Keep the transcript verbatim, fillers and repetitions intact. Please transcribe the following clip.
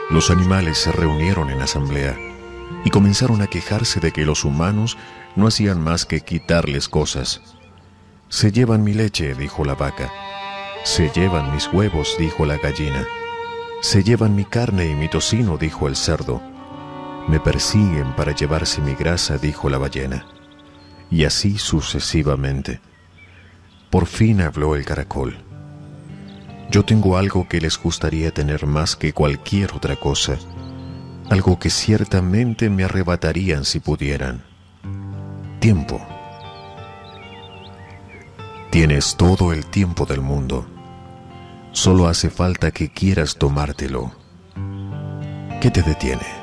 Los animales se reunieron en asamblea y comenzaron a quejarse de que los humanos no hacían más que quitarles cosas. Se llevan mi leche, dijo la vaca. Se llevan mis huevos, dijo la gallina. Se llevan mi carne y mi tocino, dijo el cerdo. Me persiguen para llevarse mi grasa, dijo la ballena. Y así sucesivamente. Por fin habló el caracol. Yo tengo algo que les gustaría tener más que cualquier otra cosa, algo que ciertamente me arrebatarían si pudieran. Tiempo. Tienes todo el tiempo del mundo. Solo hace falta que quieras tomártelo. ¿Qué te detiene?